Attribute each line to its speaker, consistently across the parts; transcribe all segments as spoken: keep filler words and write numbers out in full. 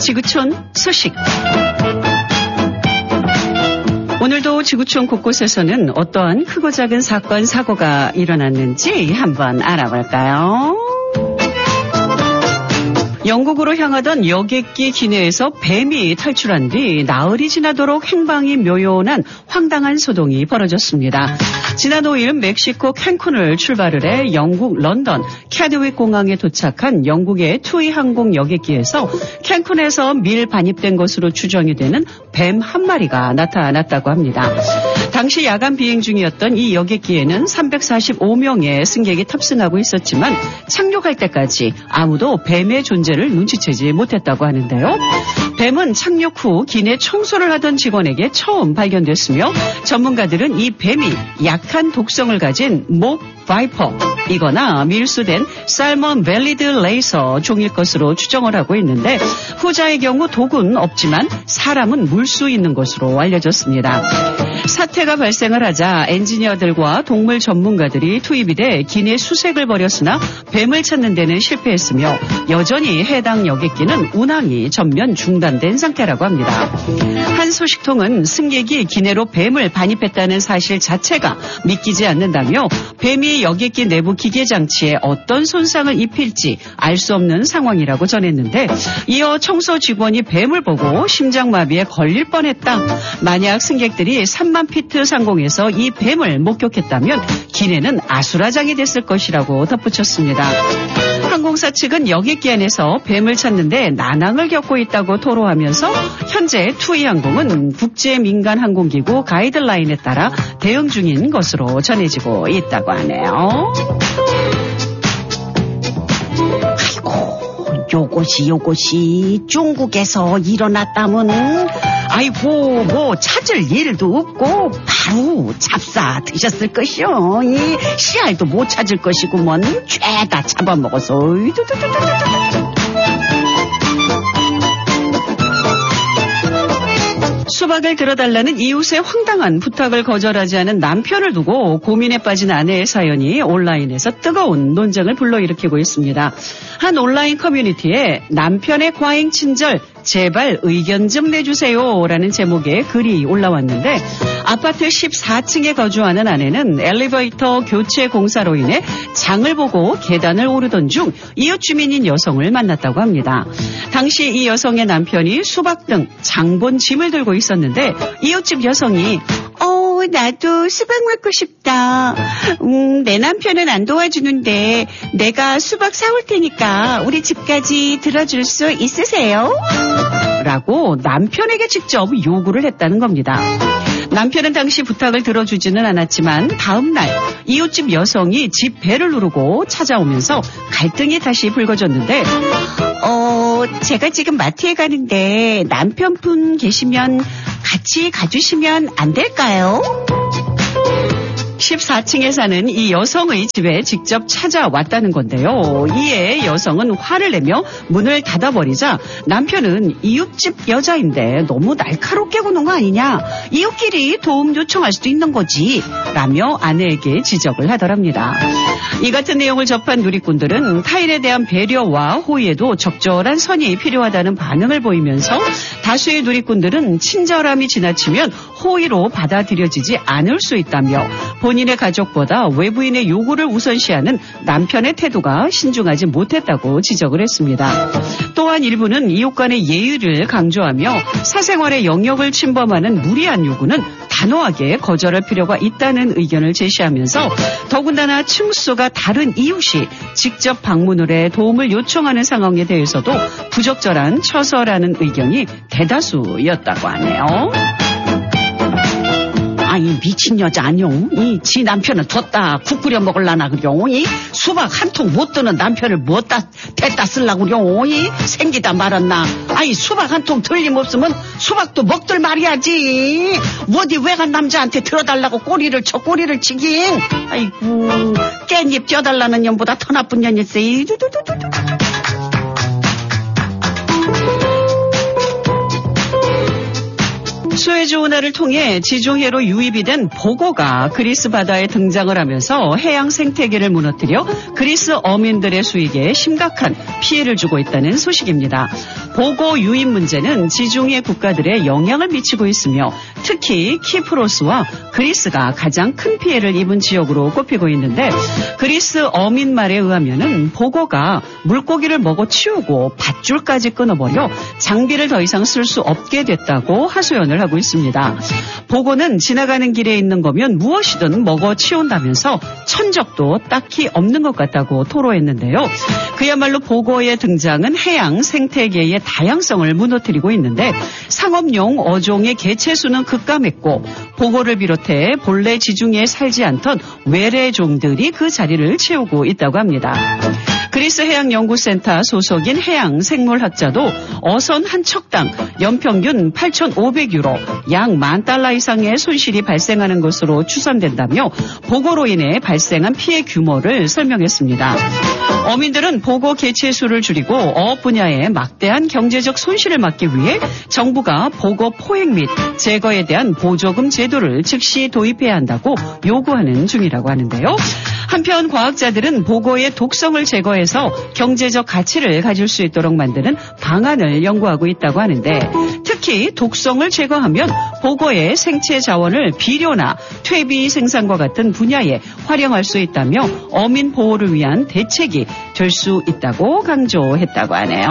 Speaker 1: 지구촌 소식. 오늘도 지구촌 곳곳에서는 어떠한 크고 작은 사건, 사고가 일어났는지 한번 알아볼까요? 영국으로 향하던 여객기 기내에서 뱀이 탈출한 뒤 나흘이 지나도록 행방이 묘연한 황당한 소동이 벌어졌습니다. 지난 오일 멕시코 캔쿤을 출발을 해 영국 런던 캐드윅 공항에 도착한 영국의 투이 항공 여객기에서 캔쿤에서 밀 반입된 것으로 추정이 되는 뱀 한 마리가 나타났다고 합니다. 당시 야간 비행 중이었던 이 여객기에는 삼백사십오 명의 승객이 탑승하고 있었지만 착륙할 때까지 아무도 뱀의 존재를 눈치채지 못했다고 하는데요. 뱀은 착륙 후 기내 청소를 하던 직원에게 처음 발견됐으며 전문가들은 이 뱀이 약한 독성을 가진 목 바이퍼 이거나 밀수된 살몬 벨리드 레이서 종일 것으로 추정을 하고 있는데 후자의 경우 독은 없지만 사람은 물 수 있는 것으로 알려졌습니다. 사태가 발생을 하자 엔지니어들과 동물 전문가들이 투입이 돼 기내 수색을 벌였으나 뱀을 찾는 데는 실패했으며 여전히 해당 여객기는 운항이 전면 중단된 상태라고 합니다. 한 소식통은 승객이 기내로 뱀을 반입했다는 사실 자체가 믿기지 않는다며 뱀이 여객기 내부 기계장치에 어떤 손상을 입힐지 알 수 없는 상황이라고 전했는데 이어 청소 직원이 뱀을 보고 심장마비에 걸릴 뻔했다. 만약 승객들이 삼만 피트 상공에서 이 뱀을 목격했다면 기내는 아수라장이 됐을 것이라고 덧붙였습니다. 항공사 측은 여객기 안에서 뱀을 찾는데 난항을 겪고 있다고 토로하면서 현재 투이항공은 국제민간항공기구 가이드라인에 따라 대응 중인 것으로 전해지고 있다고 하네요.
Speaker 2: 아이고, 요것이 요것이 중국에서 일어났다면 아이고 뭐 찾을 일도 없고 바로 잡사 드셨을 것이요. 이 씨알도 못 찾을 것이구먼. 죄다 잡아먹어서.
Speaker 1: 수박을 들어달라는 이웃의 황당한 부탁을 거절하지 않은 남편을 두고 고민에 빠진 아내의 사연이 온라인에서 뜨거운 논쟁을 불러일으키고 있습니다. 한 온라인 커뮤니티에 남편의 과잉 친절 제발 의견 좀 내주세요라는 제목의 글이 올라왔는데 아파트 십사 층에 거주하는 아내는 엘리베이터 교체 공사로 인해 장을 보고 계단을 오르던 중 이웃 주민인 여성을 만났다고 합니다. 당시 이 여성의 남편이 수박 등 장본 짐을 들고 있었는데 이웃집 여성이
Speaker 2: 어 나도 수박 먹고 싶다. 음, 내 남편은 안 도와주는데 내가 수박 사올 테니까 우리 집까지 들어줄 수 있으세요?
Speaker 1: 라고 남편에게 직접 요구를 했다는 겁니다. 남편은 당시 부탁을 들어주지는 않았지만 다음 날 이웃집 여성이 집 벨을 누르고 찾아오면서 갈등이 다시 불거졌는데
Speaker 2: 어 제가 지금 마트에 가는데 남편분 계시면 같이 가주시면 안 될까요?
Speaker 1: 십사 층에 사는 이 여성의 집에 직접 찾아왔다는 건데요. 이에 여성은 화를 내며 문을 닫아버리자 남편은 이웃집 여자인데 너무 날카롭게 구는 거 아니냐. 이웃끼리 도움 요청할 수도 있는 거지. 라며 아내에게 지적을 하더랍니다. 이 같은 내용을 접한 누리꾼들은 타인에 대한 배려와 호의에도 적절한 선이 필요하다는 반응을 보이면서 다수의 누리꾼들은 친절함이 지나치면 호의로 받아들여지지 않을 수 있다며 본인의 가족보다 외부인의 요구를 우선시하는 남편의 태도가 신중하지 못했다고 지적을 했습니다. 또한 일부는 이웃 간의 예의를 강조하며 사생활의 영역을 침범하는 무리한 요구는 단호하게 거절할 필요가 있다는 의견을 제시하면서 더군다나 층수가 다른 이웃이 직접 방문을 해 도움을 요청하는 상황에 대해서도 부적절한 처서라는 의견이 대다수였다고 하네요.
Speaker 2: 아이 미친 여자 아니오. 이 지 남편은 뒀다 국 끓여 먹을라나 그려. 이 수박 한 통 못 드는 남편을 뭐다 대다 쓸라고 그려. 이 생기다 말았나. 아이 수박 한 통 틀림없으면 수박도 먹들 말이야지. 어디 외간 남자한테 들어달라고 꼬리를 쳐 꼬리를 치긴. 아이고 깻잎 쪄달라는 년보다 더 나쁜 년일세.
Speaker 1: 수에즈 운하를 통해 지중해로 유입이 된 보고가 그리스 바다에 등장을 하면서 해양 생태계를 무너뜨려 그리스 어민들의 수익에 심각한 피해를 주고 있다는 소식입니다. 보고 유입 문제는 지중해 국가들에 영향을 미치고 있으며 특히 키프로스와 그리스가 가장 큰 피해를 입은 지역으로 꼽히고 있는데 그리스 어민 말에 의하면은 보고가 물고기를 먹어 치우고 밧줄까지 끊어버려 장비를 더 이상 쓸 수 없게 됐다고 하소연을 하고 있습니다. 보고는 지나가는 길에 있는 거면 무엇이든 먹어 치운다면서 천적도 딱히 없는 것 같다고 토로했는데요. 그야말로 보고의 등장은 해양 생태계의 다양성을 무너뜨리고 있는데 상업용 어종의 개체수는 급감했고 보고를 비롯해 본래 지중해에 살지 않던 외래종들이 그 자리를 채우고 있다고 합니다. 그리스 해양연구센터 소속인 해양생물학자도 어선 한 척당 연평균 팔천오백 유로 약 만 달러 이상의 손실이 발생하는 것으로 추산된다며 보고로 인해 발생한 피해 규모를 설명했습니다. 어민들은 보고 개체수를 줄이고 어업 분야에 막대한 경제적 손실을 막기 위해 정부가 보고 포획 및 제거에 대한 보조금 제도를 즉시 도입해야 한다고 요구하는 중이라고 하는데요. 한편 과학자들은 보고의 독성을 제거해서 경제적 가치를 가질 수 있도록 만드는 방안을 연구하고 있다고 하는데 특히 독성을 제거하면 보고의 생체 자원을 비료나 퇴비 생산과 같은 분야에 활용할 수 있다며 어민 보호를 위한 대책이 될 수 있다고 강조했다고 하네요.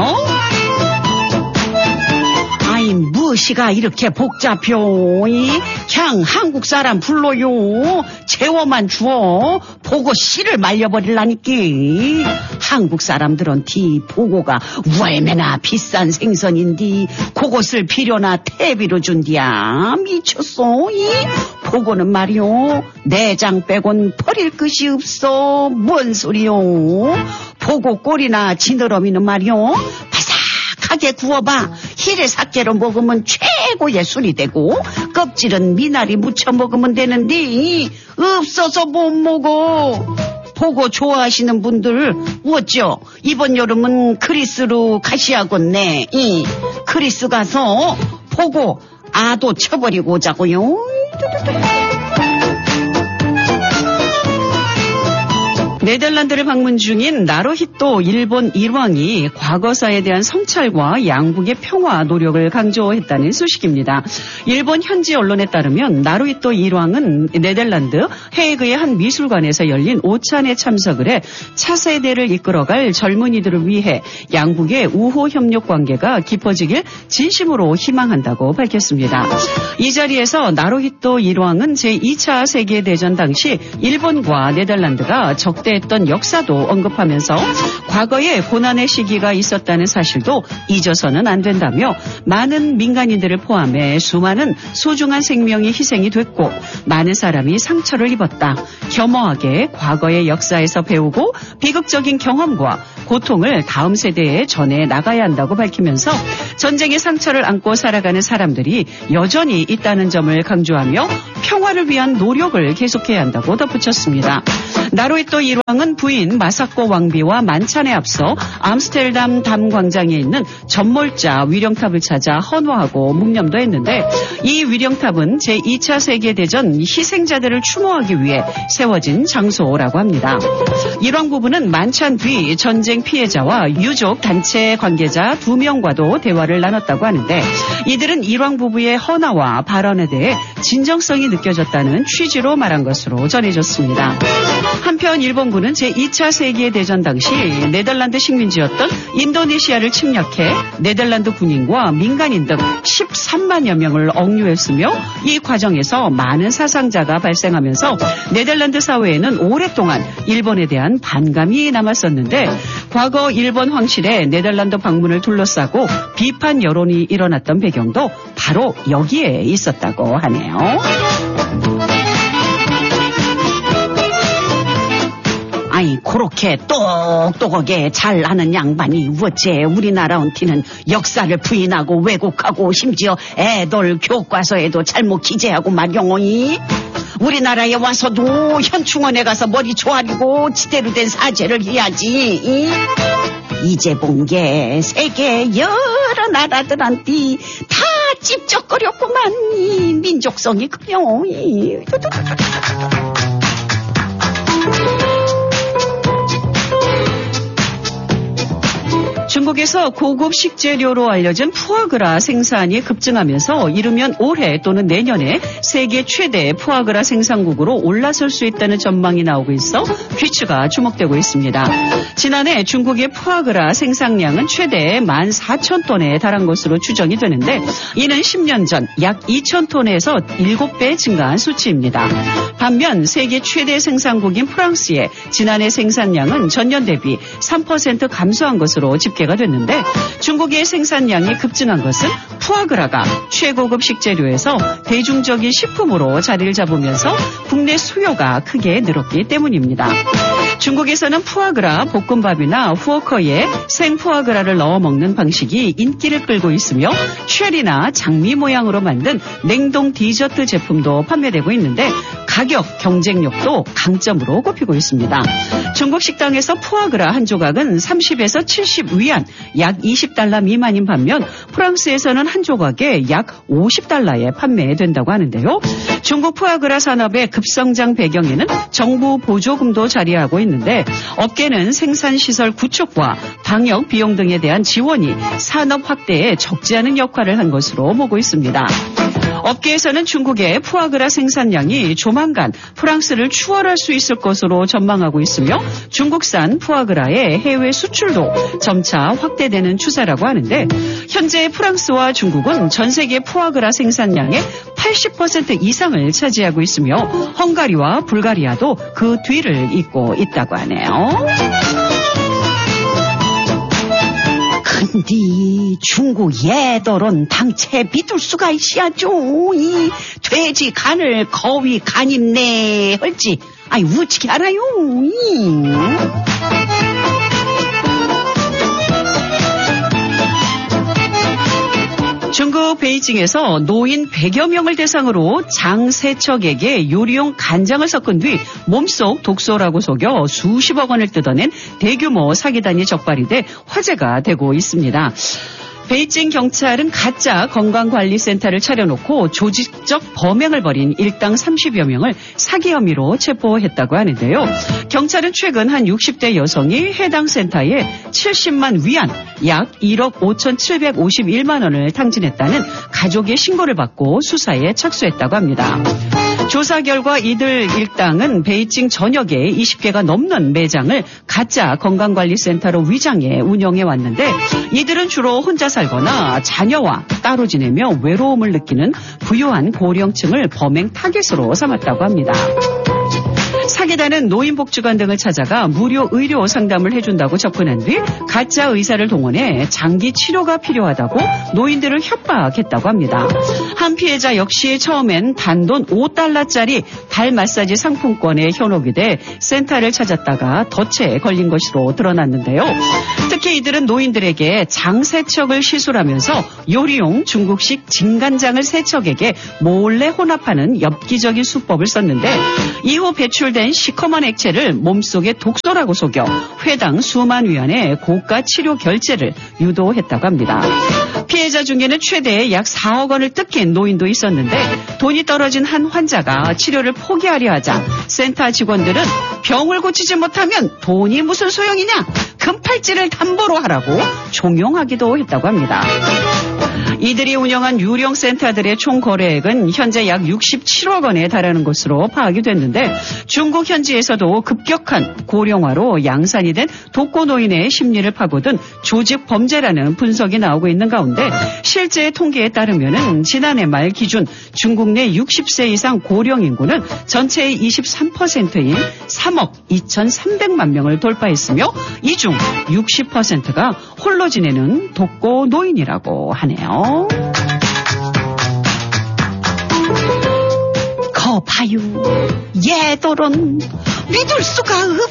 Speaker 2: 아이 무엇이가 이렇게 복잡해요. 그냥 한국 사람 불러요. 재워만 주어 보고 씨를 말려버릴라니까. 한국 사람들은 티 보고가 얼마나 비싼 생선인디 그것을 비료나 퇴비로 준디야. 미쳤어. 이 보고는 말이요 내장 빼곤 버릴 것이 없어. 뭔 소리요. 보고 꼬리나 지느러미는 말이요 바삭하게 구워봐. 히레사케로 먹으면 최고의 술이 되고 껍질은 미나리 무쳐 먹으면 되는데 없어서 못 먹어. 보고 좋아하시는 분들 어쩌 이번 여름은 그리스로 가시야겠네. 이 그리스 가서 보고 아도 쳐버리고 오자고요.
Speaker 1: 네덜란드를 방문 중인 나루히토 일본 일왕이 과거사에 대한 성찰과 양국의 평화 노력을 강조했다는 소식입니다. 일본 현지 언론에 따르면 나루히토 일왕은 네덜란드 헤이그의 한 미술관에서 열린 오찬에 참석을 해 차세대를 이끌어갈 젊은이들을 위해 양국의 우호 협력 관계가 깊어지길 진심으로 희망한다고 밝혔습니다. 이 자리에서 나루히토 일왕은 제이 차 세계대전 당시 일본과 네덜란드가 적대 했던 역사도 언급하면서 과거에 고난의 시기가 있었다는 사실도 잊어서는 안 된다며 많은 민간인들을 포함해 수많은 소중한 생명이 희생이 됐고 많은 사람이 상처를 입었다. 겸허하게 과거의 역사에서 배우고 비극적인 경험과 고통을 다음 세대에 전해 나가야 한다고 밝히면서 전쟁의 상처를 안고 살아가는 사람들이 여전히 있다는 점을 강조하며 평화를 위한 노력을 계속해야 한다고 덧붙였습니다. 나루히토 일왕은 부인 마사코 왕비와 만찬에 앞서 암스테르담 담 광장에 있는 전몰자 위령탑을 찾아 헌화하고 묵념도 했는데 이 위령탑은 제이 차 세계대전 희생자들을 추모하기 위해 세워진 장소라고 합니다. 일왕 부부는 만찬 뒤 전쟁 피해자와 유족 단체 관계자 두 명과도 대화를 나눴다고 하는데 이들은 일왕 부부의 헌화와 발언에 대해 진정성이 느껴졌다는 취지로 말한 것으로 전해졌습니다. 한편 일본군은 제이 차 세계대전 당시 네덜란드 식민지였던 인도네시아를 침략해 네덜란드 군인과 민간인 등 십삼만여 명을 억류했으며 이 과정에서 많은 사상자가 발생하면서 네덜란드 사회에는 오랫동안 일본에 대한 반감이 남았었는데 과거 일본 황실의 네덜란드 방문을 둘러싸고 비판 여론이 일어났던 배경도 바로 여기에 있었다고 하네요.
Speaker 2: 아이 그렇게 똑똑하게 잘 아는 양반이 어째 우리나라 온티는 역사를 부인하고 왜곡하고 심지어 애들 교과서에도 잘못 기재하고 말용이 우리나라에 와서도 현충원에 가서 머리 조아리고 지대로 된 사죄를 해야지. 이제 본 게 세계 여러 나라들한테 다 찝쩍거렸구만. 이 민족성이 그냥. 이.
Speaker 1: 중국에서 고급 식재료로 알려진 푸아그라 생산이 급증하면서 이르면 올해 또는 내년에 세계 최대 푸아그라 생산국으로 올라설 수 있다는 전망이 나오고 있어 귀추가 주목되고 있습니다. 지난해 중국의 푸아그라 생산량은 최대 만 사천 톤에 달한 것으로 추정이 되는데 이는 십 년 전 약 이천 톤에서 일곱 배 증가한 수치입니다. 반면 세계 최대 생산국인 프랑스의 지난해 생산량은 전년 대비 삼 퍼센트 감소한 것으로 집계가 됐는데 중국의 생산량이 급증한 것은 푸아그라가 최고급 식재료에서 대중적인 식품으로 자리를 잡으면서 국내 수요가 크게 늘었기 때문입니다. 중국에서는 푸아그라 볶음밥이나 후어커에 생푸아그라를 넣어 먹는 방식이 인기를 끌고 있으며 쉘이나 장미 모양으로 만든 냉동 디저트 제품도 판매되고 있는데 가격 경쟁력도 강점으로 꼽히고 있습니다. 중국 식당에서 푸아그라 한 조각은 삼십에서 칠십 위안, 약 이십 달러 미만인 반면 프랑스에서는 한 조각에 약 오십 달러에 판매된다고 하는데요. 중국 푸아그라 산업의 급성장 배경에는 정부 보조금도 자리하고 있는데 업계는 생산시설 구축과 방역 비용 등에 대한 지원이 산업 확대에 적지 않은 역할을 한 것으로 보고 있습니다. 업계에서는 중국의 푸아그라 생산량이 조만간 프랑스를 추월할 수 있을 것으로 전망하고 있으며 중국산 푸아그라의 해외 수출도 점차 확대되는 추세라고 하는데 현재 프랑스와 중국은 전 세계 푸아그라 생산량의 팔십 퍼센트 이상을 차지하고 있으며 헝가리와 불가리아도 그 뒤를 잇고 있다고 하네요.
Speaker 2: 근데 중국 얘들은 당체 믿을 수가 있어야죠. 이 돼지 간을 거위 간입네 할지 아니 어떻게 알아요. 이.
Speaker 1: 중국 베이징에서 노인 백여 명을 대상으로 장세척에게 요리용 간장을 섞은 뒤 몸속 독소라고 속여 수십억 원을 뜯어낸 대규모 사기단이 적발이 돼 화제가 되고 있습니다. 베이징 경찰은 가짜 건강관리센터를 차려놓고 조직적 범행을 벌인 일당 삼십여 명을 사기 혐의로 체포했다고 하는데요. 경찰은 최근 한 육십 대 여성이 해당 센터에 칠십만 위안, 약 일억 오천칠백오십일만 원을 탕진했다는 가족의 신고를 받고 수사에 착수했다고 합니다. 조사 결과 이들 일당은 베이징 전역에 이십 개가 넘는 매장을 가짜 건강관리센터로 위장해 운영해 왔는데 이들은 주로 혼자 살거나 자녀와 따로 지내며 외로움을 느끼는 부유한 고령층을 범행 타겟으로 삼았다고 합니다. 사기단은 노인복지관 등을 찾아가 무료 의료 상담을 해준다고 접근한 뒤 가짜 의사를 동원해 장기 치료가 필요하다고 노인들을 협박했다고 합니다. 한 피해자 역시 처음엔 단돈 오 달러짜리 발 마사지 상품권에 현혹이 돼 센터를 찾았다가 덫에 걸린 것으로 드러났는데요. 특히 이들은 노인들에게 장세척을 시술하면서 요리용 중국식 진간장을 세척에게 몰래 혼합하는 엽기적인 수법을 썼는데 이후 배출된 시커먼 액체를 몸속에 독소라고 속여 회당 수만 위안의 고가 치료 결제를 유도했다고 합니다. 피해자 중에는 최대 약 사억 원을 뜯긴 노인도 있었는데 돈이 떨어진 한 환자가 치료를 포기하려 하자 센터 직원들은 병을 고치지 못하면 돈이 무슨 소용이냐, 금팔찌를 담보로 하라고 종용하기도 했다고 합니다. 이들이 운영한 유령 센터들의 총 거래액은 현재 약 육십칠억 원에 달하는 것으로 파악이 됐는데 중국 현지에서도 급격한 고령화로 양산이 된 독거노인의 심리를 파고든 조직 범죄라는 분석이 나오고 있는 가운데 실제 통계에 따르면은 지난해 말 기준 중국 내 육십 세 이상 고령 인구는 전체의 이십삼 퍼센트인 삼억 이천삼백만 명을 돌파했으며 이 중 육십 퍼센트가 홀로 지내는 독거노인이라고 하네요.
Speaker 2: 거 봐요. 얘들은 믿을 수가 없